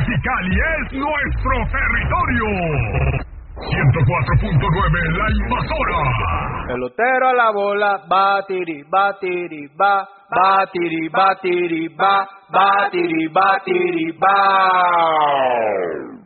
Mexicali es nuestro territorio. 104.9 La Invasora. Pelotero a la bola, batiri, batiri, ba, batiri, batiri, ba, batiri, batiri, ba.